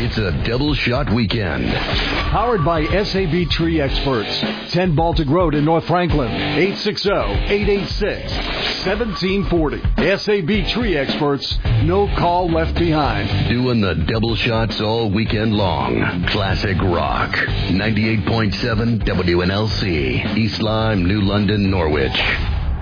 It's a double shot weekend. Powered by SAB Tree Experts. 10 Baltic Road in North Franklin. 860-886-1740. SAB Tree Experts. No call left behind. Doing the double shots all weekend long. Classic rock. 98.7 WNLC. East Lyme, New London, Norwich.